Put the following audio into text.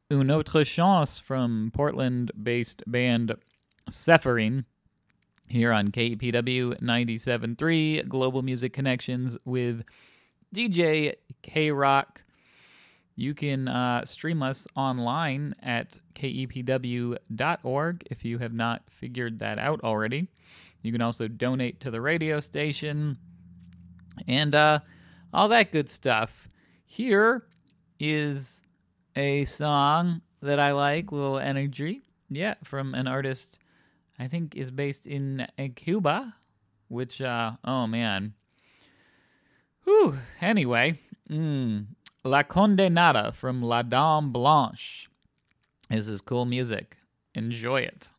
Une Autre Chance from Portland-based band Sepharine here on KEPW 97.3 Global Music Connections with DJ K-Rock. You can stream us online at kepw.org if you have not figured that out already. You can also donate to the radio station and all that good stuff. Here is a song that I like, a little energy. Yeah, from an artist I think is based in Cuba, which, oh man. Whew, anyway. La Condenada from La Dame Blanche. This is cool music. Enjoy it.